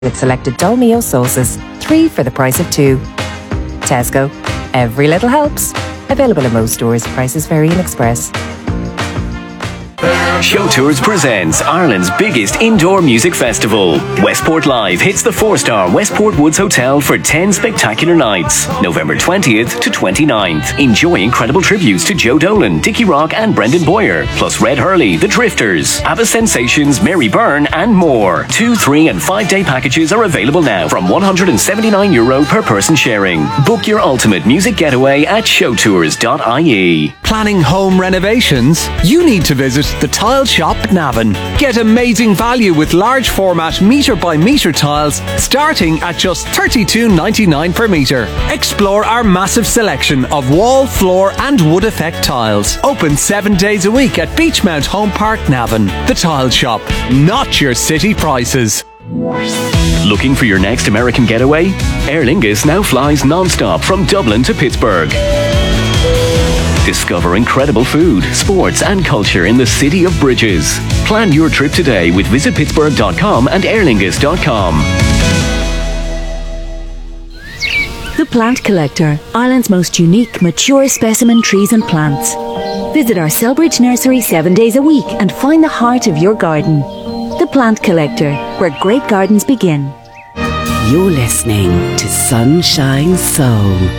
with selected Dolmio sauces, 3 for the price of 2. Tesco. Every little helps. Available in most stores. Prices vary in Express. Show Tours presents Ireland's biggest indoor music festival. Westport Live hits the 4-star Westport Woods Hotel for 10 spectacular nights, November 20th to 29th. Enjoy incredible tributes to Joe Dolan, Dickie Rock and Brendan Boyer, plus Red Hurley, The Drifters, ABBA Sensations, Mary Byrne and more. 2, 3 and 5-day packages are available now from €179 per person sharing. Book your ultimate music getaway at showtours.ie. Planning home renovations? You need to visit the Tile Shop Navan. Get amazing value with large format metre by metre tiles starting at just $32.99 per metre. Explore our massive selection of wall, floor and wood effect tiles. Open 7 days a week at Beachmount Home Park, Navan. The Tile Shop, not your city prices. Looking for your next American getaway? Aer Lingus now flies non-stop from Dublin to Pittsburgh. Discover incredible food, sports and culture in the city of bridges. Plan your trip today with visitpittsburgh.com and aerlingus.com. The Plant Collector, Ireland's most unique, mature specimen trees and plants. Visit our Selbridge nursery 7 days a week and find the heart of your garden. The Plant Collector, where great gardens begin. You're listening to Sunshine Soul